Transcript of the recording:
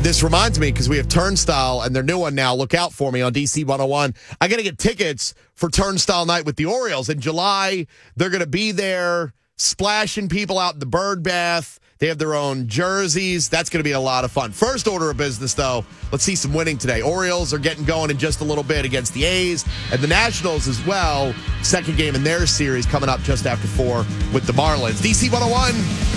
This reminds me, because we have Turnstile and their new one now. Look out for me on DC 101. I got to get tickets for Turnstile Night with the Orioles. In July, they're going to be there splashing people out in the bird bath. They have their own jerseys. That's going to be a lot of fun. First order of business, though, let's see some winning today. Orioles are getting going in just a little bit against the A's and the Nationals as well. Second game in their series coming up just after 4 with the Marlins. DC 101.